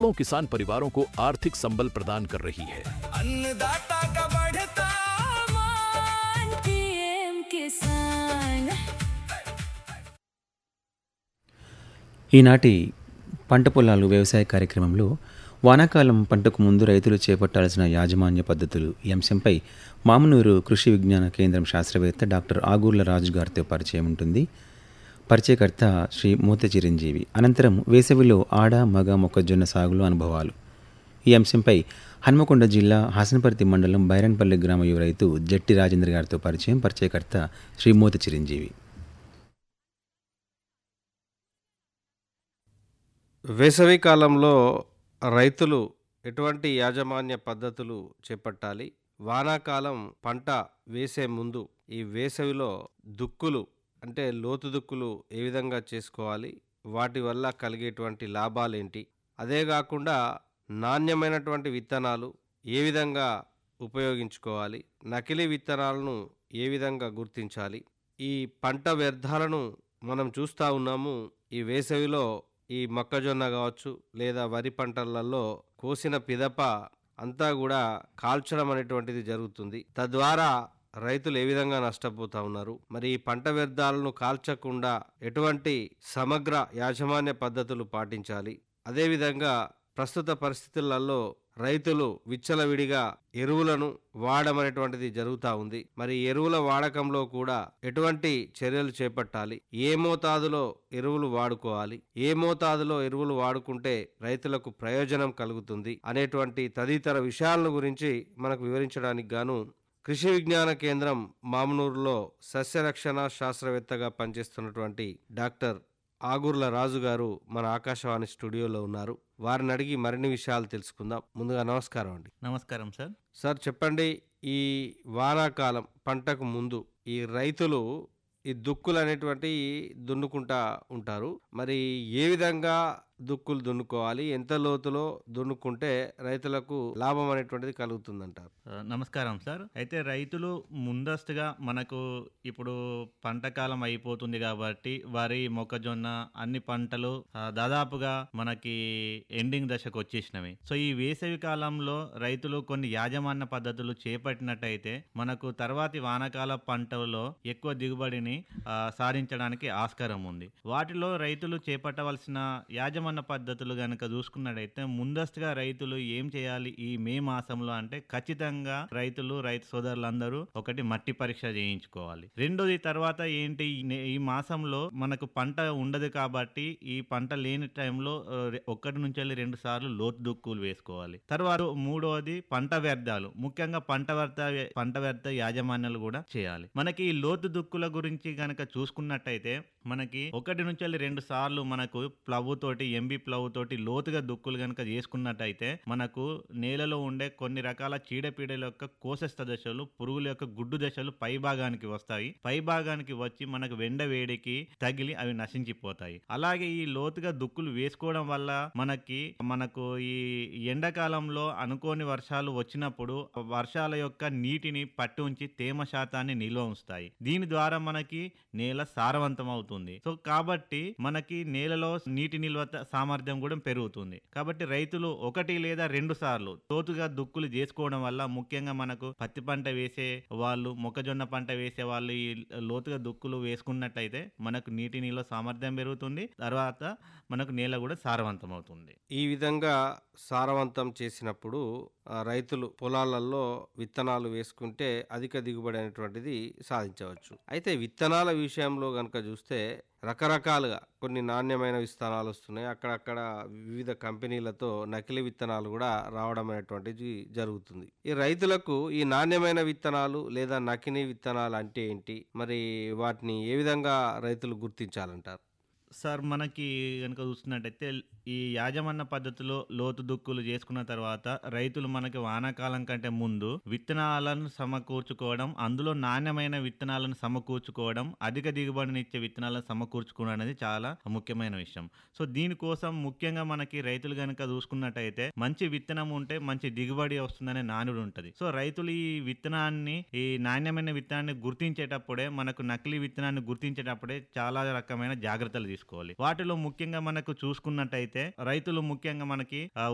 अरबों किसान परिवारों को आर्थिक संबल प्रदान कर रही है। अन्नदाता का बढ़ता मान, पीएम किसान। ఈనాటి పంట పొలాలు వ్యవసాయ కార్యక్రమంలో వానాకాలం పంటకు ముందు రైతులు చేపట్టాల్సిన యాజమాన్య పద్ధతులు ఈ అంశంపై మామునూరు కృషి విజ్ఞాన కేంద్రం శాస్త్రవేత్త డాక్టర్ ఆగూర్ల రాజు గారితో పరిచయం ఉంటుంది. పరిచయకర్త శ్రీ మూత చిరంజీవి. అనంతరం వేసవిలో ఆడ మగ మొక్కజొన్న సాగులో అనుభవాలు ఈ అంశంపై హన్మకొండ జిల్లా హాసనపర్తి మండలం బైరన్పల్లి గ్రామ యువ రైతు జట్టి రాజేంద్ర గారితో పరిచయం. పరిచయకర్త శ్రీ మూత చిరంజీవి. వేసవి కాలంలో రైతులు ఎటువంటి యాజమాన్య పద్ధతులు చేపట్టాలి? వానాకాలం పంట వేసే ముందు ఈ వేసవిలో దుక్కులు అంటే లోతు దుక్కులు ఏ విధంగా చేసుకోవాలి? వాటి వల్ల కలిగేటువంటి లాభాలేంటి? అదే కాకుండా నాణ్యమైనటువంటి విత్తనాలు ఏ విధంగా ఉపయోగించుకోవాలి? నకిలీ విత్తనాలను ఏ విధంగా గుర్తించాలి? ఈ పంట వ్యర్థాలను మనం చూస్తూ ఉన్నాము. ఈ వేసవిలో ఈ మొక్కజొన్న కావచ్చు లేదా వరి పంటలలో కోసిన పిదప అంతా కూడా కాల్చడం అనేటువంటిది జరుగుతుంది. తద్వారా రైతులు ఏ విధంగా నష్టపోతూ ఉన్నారు? మరి ఈ పంట వ్యర్థాలను కాల్చకుండా ఎటువంటి సమగ్ర యాజమాన్య పద్ధతులు పాటించాలి? అదేవిధంగా ప్రస్తుత పరిస్థితులలో రైతులు విచ్చలవిడిగా ఎరువులను వాడడం అనేటువంటిది జరుగుతూ ఉంది. మరి ఎరువుల వాడకంలో కూడా ఎటువంటి చర్యలు చేపట్టాలి? ఏ మోతాదులో ఎరువులు వాడుకోవాలి? ఏ మోతాదులో ఎరువులు వాడుకుంటే రైతులకు ప్రయోజనం కలుగుతుంది అనేటువంటి తదితర విషయాలను గురించి మనకు వివరించడానికి గాను కృషి విజ్ఞాన కేంద్రం మామునూరులో సస్యరక్షణ శాస్త్రవేత్తగా పనిచేస్తున్నటువంటి డాక్టర్ ఆగూర్ల రాజు గారు మన ఆకాశవాణి స్టూడియోలో ఉన్నారు. వారిని అడిగి మరిన్ని విషయాలు తెలుసుకుందాం. ముందుగా నమస్కారం అండి. నమస్కారం సార్. సార్ చెప్పండి, ఈ వానాకాలం పంటకు ముందు ఈ రైతులు ఈ దుక్కులు అనేటువంటి దున్నుకుంటా ఉంటారు. మరి ఏ విధంగా దుక్కులు దున్నుకోవాలి? ఎంత లోతులో దున్నుకుంటే రైతులకు లాభం అనేటువంటిది కలుగుతుందంటారు? నమస్కారం సార్. అయితే రైతులు ముందస్తుగా మనకు ఇప్పుడు పంట కాలం అయిపోతుంది కాబట్టి వరి, మొక్కజొన్న అన్ని పంటలు దాదాపుగా మనకి ఎండింగ్ దశకు వచ్చేసినవి. సో ఈ వేసవి కాలంలో రైతులు కొన్ని యాజమాన్య పద్ధతులు చేపట్టినట్టయితే మనకు తర్వాతి వానాకాల పంటలో ఎక్కువ దిగుబడిని సాధించడానికి ఆస్కారం ఉంది. వాటిలో రైతులు చేపట్టవలసిన యాజమాన్య పద్ధతులు గనక చూసుకున్నట్టయితే ముందస్తుగా రైతులు ఏం చేయాలి ఈ మే మాసంలో అంటే ఖచ్చితంగా రైతు సోదరులందరూ ఒకటి మట్టి పరీక్ష చేయించుకోవాలి. రెండోది తర్వాత ఏంటి, ఈ మాసంలో మనకు పంట ఉండదు కాబట్టి ఈ పంట లేని టైంలో 1 నుంచి 2 సార్లు లోతు దుక్కులు వేసుకోవాలి. తర్వాత మూడవది పంట వ్యర్థాలు, ముఖ్యంగా పంట వ్యర్థ యాజమాన్యాలు కూడా చేయాలి. మనకి ఈ లోతు దుక్కుల గురించి గనక చూసుకున్నట్టయితే మనకి 1 నుంచి 2 సార్లు మనకు ప్లవ్ తోటి ఎంబీ ప్లవ్ తోటి లోతుగా దుక్కులు గనక చేసుకున్నట్టయితే మనకు నేలలో ఉండే కొన్ని రకాల చీడపీడల యొక్క కోశస్థ దశలు, పురుగుల యొక్క గుడ్డు దశలు పై భాగానికి వస్తాయి. పై భాగానికి వచ్చి మనకు వెండ వేడికి తగిలి అవి నశించిపోతాయి. అలాగే ఈ లోతుగా దుక్కులు వేసుకోవడం వల్ల మనకు ఈ ఎండాకాలంలో అనుకోని వర్షాలు వచ్చినప్పుడు వర్షాల యొక్క నీటిని పట్టి ఉంచి తేమ శాతాన్ని నిల్వ ఉంచుతాయి. దీని ద్వారా మనకి నేల సారవంతం అవుతుంది. సో కాబట్టి మనకి నేలలో నీటి నిల్వ సామర్థ్యం కూడా పెరుగుతుంది. కాబట్టి రైతులు 1 లేదా 2 సార్లు లోతుగా దుక్కులు చేసుకోవడం వల్ల, ముఖ్యంగా మనకు పత్తి పంట వేసే వాళ్ళు, మొక్కజొన్న పంట వేసే వాళ్ళు ఈ లోతుగా దుక్కులు వేసుకున్నట్టయితే మనకు నీటి నిల్వ సామర్థ్యం పెరుగుతుంది. తర్వాత మనకు నేల కూడా సారవంతం అవుతుంది. ఈ విధంగా సారవంతం చేసినప్పుడు రైతులు పొలాలలో విత్తనాలు వేసుకుంటే అధిక దిగుబడి అనేటువంటిది సాధించవచ్చు. అయితే విత్తనాల విషయంలో కనుక చూస్తే రకరకాలుగా కొన్ని నాణ్యమైన విత్తనాలు వస్తున్నాయి. అక్కడక్కడ వివిధ కంపెనీలతో నకిలీ విత్తనాలు కూడా రావడం అనేటువంటిది జరుగుతుంది. ఈ రైతులకు ఈ నాణ్యమైన విత్తనాలు లేదా నకిలీ విత్తనాలు అంటే ఏంటి? మరి వాటిని ఏ విధంగా రైతులు గుర్తించాలంటారు? సార్ మనకి కనుక చూస్తున్నట్టయితే ఈ యాజమాన్య పద్ధతిలో లోతు దుక్కులు చేసుకున్న తర్వాత రైతులు మనకి వానాకాలం కంటే ముందు విత్తనాలను సమకూర్చుకోవడం, అందులో నాణ్యమైన విత్తనాలను సమకూర్చుకోవడం, అధిక దిగుబడినిచ్చే విత్తనాలను సమకూర్చుకోవడం అనేది చాలా ముఖ్యమైన విషయం. సో దీనికోసం ముఖ్యంగా మనకి రైతులు కనుక చూసుకున్నట్టయితే మంచి విత్తనం ఉంటే మంచి దిగుబడి వస్తుందనే నానుడు ఉంటుంది. సో రైతులు ఈ నాణ్యమైన విత్తనాన్ని గుర్తించేటప్పుడే, మనకు నకిలీ విత్తనాన్ని గుర్తించేటప్పుడే చాలా రకమైన జాగ్రత్తలు తీసుకోవాలి. వాటిలో ముఖ్యంగా మనకు చూసుకున్నట్టయితే రైతులు ముఖ్యంగా మనకి